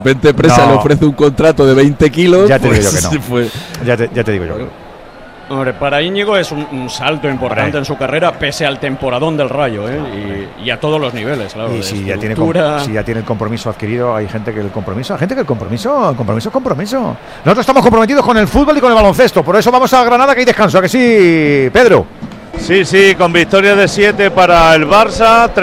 repente Presa le ofrece un contrato de 20 kilos. Ya te digo yo que no. Fue. Ya te digo yo que no. Hombre, para Íñigo es un salto importante en su carrera, pese al temporadón del Rayo, y a todos los niveles, claro. Y si ya tiene el compromiso adquirido, hay gente que el compromiso es compromiso. Nosotros estamos comprometidos con el fútbol y con el baloncesto, por eso vamos a Granada, que hay descanso, ¿a que sí, Pedro? Sí, con victoria de 7 para el Barça,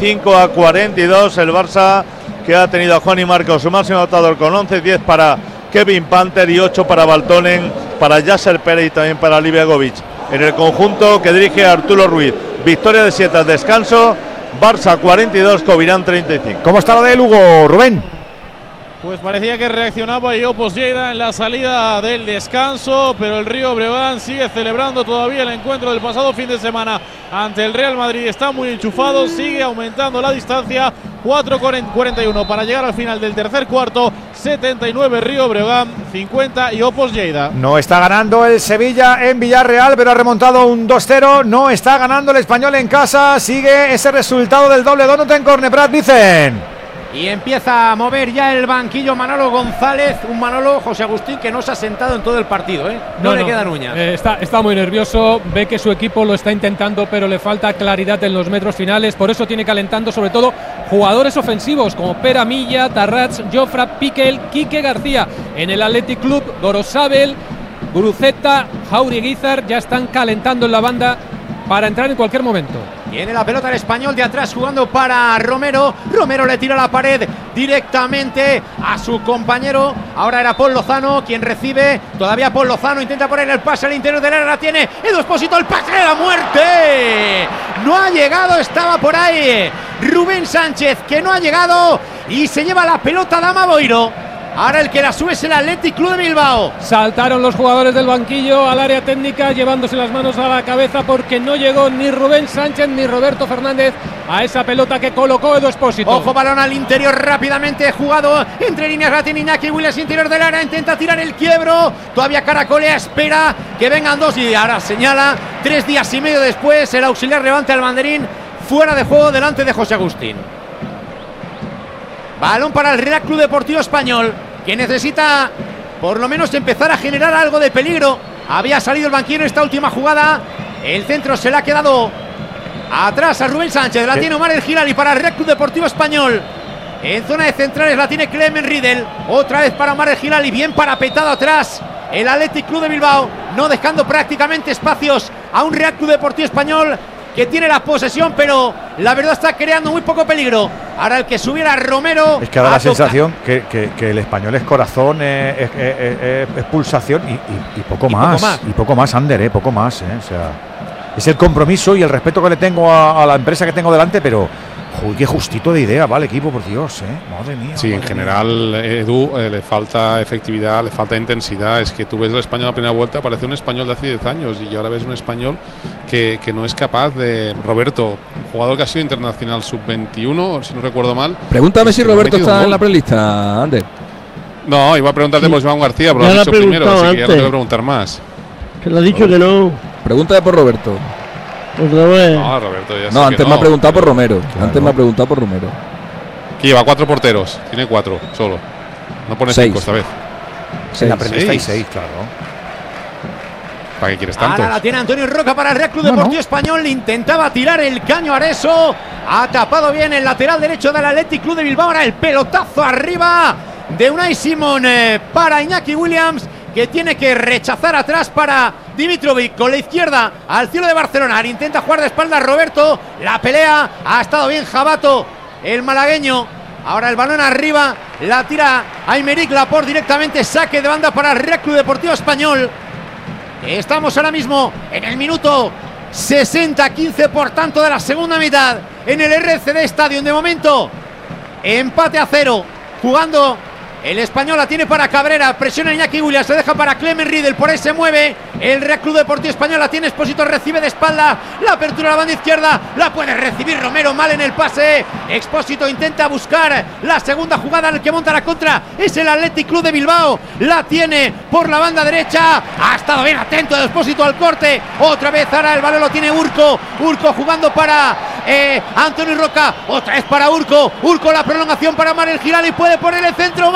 35-42, el Barça que ha tenido a Juan y Marcos, su máximo anotador con 11, 10 para Kevin Panther y 8 para Baltonen, para Yasser Pérez y también para Libegovic. En el conjunto que dirige Arturo Ruiz, victoria de 7 al descanso, Barça 42, Covirán 35. ¿Cómo está lo de Lugo, Rubén? Pues parecía que reaccionaba Opus Lleida en la salida del descanso, pero el Río Breogán sigue celebrando todavía el encuentro del pasado fin de semana ante el Real Madrid. Está muy enchufado, sigue aumentando la distancia, 4:41 para llegar al final del tercer cuarto, 79 Río Breogán, 50 y Opus Lleida. No está ganando el Sevilla en Villarreal, pero ha remontado un 2-0. No está ganando el Español en casa, sigue ese resultado del doble donut en córner. Brad Vicen. Y empieza a mover ya el banquillo Manolo González, un Manolo, José Agustín, que no se ha sentado en todo el partido, No le quedan uñas. Está muy nervioso, ve que su equipo lo está intentando, pero le falta claridad en los metros finales, por eso tiene calentando sobre todo jugadores ofensivos como Pera Milla, Tarrats, Jofra, Piquel, Quique García. En el Athletic Club, Gorosabel, Guruceta, Jauri Guizar ya están calentando en la banda para entrar en cualquier momento. Tiene la pelota el Español de atrás jugando para Romero. Romero le tira la pared directamente a su compañero. Ahora era Paul Lozano quien recibe. Todavía Paul Lozano intenta poner el pase al interior del área. La tiene Edu Espósito, el pase de la muerte. No ha llegado, estaba por ahí Rubén Sánchez, que no ha llegado y se lleva la pelota Dama Boiro. Ahora el que la sube es el Athletic Club de Bilbao. Saltaron los jugadores del banquillo al área técnica, llevándose las manos a la cabeza porque no llegó ni Rubén Sánchez ni Roberto Fernández a esa pelota que colocó Edu Espósito. Ojo, balón al interior rápidamente jugado entre líneas. La tiene Iñaki Williams, interior del área, intenta tirar el quiebro. Todavía caracolea, espera que vengan dos y ahora señala. 3 días y medio después, el auxiliar levanta el banderín. Fuera de juego delante de José Agustín. Balón para el Real Club Deportivo Español, que necesita por lo menos empezar a generar algo de peligro. Había salido el banquillo en esta última jugada. El centro se le ha quedado atrás a Rubén Sánchez. La tiene Omar El Hilali para el Real Club Deportivo Español. En zona de centrales la tiene Clemen Riedel. Otra vez para Omar El Hilali, bien parapetado atrás el Athletic Club de Bilbao, no dejando prácticamente espacios a un Real Club Deportivo Español que tiene la posesión, pero la verdad está creando muy poco peligro. Ahora el que subiera Romero. Es que da la sensación que el Español es corazón, es pulsación y poco más. Y poco más, Ander, poco más. O sea, es el compromiso y el respeto que le tengo a la empresa que tengo delante, pero qué justito de idea, vale, equipo, por Dios, madre mía. Sí, en general, Edu, le falta efectividad, le falta intensidad. Es que tú ves el Español a la primera vuelta, parece un Español de hace 10 años y ahora ves un Español que no es capaz de. Roberto, jugador que ha sido internacional sub-21, si no recuerdo mal. Pregúntame si Roberto está en la prelista, Ander. No, iba a preguntarte por Joan García, pero lo has dicho primero, así que ya no te voy a preguntar más. Que lo ha dicho que no. Pregúntale por Roberto. No, Roberto, ya no, antes me ha preguntado por Romero. Claro. Antes me ha preguntado por Romero. Que lleva 4 porteros. Tiene 4 solo. No pone 5 esta vez. En la prelista hay 6, claro. ¿Para qué quieres tanto? Ahora la tiene Antonio Roca para el Real Club Deportivo Español. Intentaba tirar el caño Areso. Ha tapado bien el lateral derecho del Athletic Club de Bilbao. Ahora el pelotazo arriba de Unai Simón para Iñaki Williams, que tiene que rechazar atrás para Dimitrovic con la izquierda al cielo de Barcelona. Intenta jugar de espaldas Roberto. La pelea, ha estado bien Jabato, el malagueño. Ahora el balón arriba, la tira Aymeric Laporte directamente. Saque de banda para el Real Club Deportivo Español. Estamos ahora mismo en el minuto 60-15 por tanto de la segunda mitad en el RCD Stadium. De momento empate a 0, jugando el Español. La tiene para Cabrera, presiona Iñaki Williams, se deja para Clemen Riedel, por ahí se mueve el Real Club Deportivo Español. La tiene Espósito, recibe de espalda, la apertura a la banda izquierda, la puede recibir Romero, mal en el pase. Expósito intenta buscar la segunda jugada, en el que monta la contra es el Athletic Club de Bilbao. La tiene por la banda derecha, ha estado bien atento de Expósito al corte. Otra vez ahora el balón lo tiene Urco jugando para Antonio Roca, otra vez para Urco, la prolongación para Omar El Hilali, puede poner el centro.